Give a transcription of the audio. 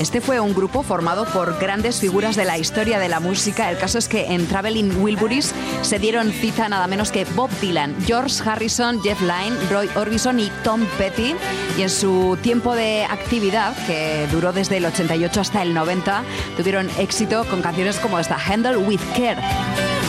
Este fue un grupo formado por grandes figuras de la historia de la música. El caso es que en Traveling Wilburys se dieron cita nada menos que Bob Dylan, George Harrison, Jeff Lynne, Roy Orbison y Tom Petty. Y en su tiempo de actividad, que duró desde el 88 hasta el 90, tuvieron éxito con canciones como esta, Handle with Care.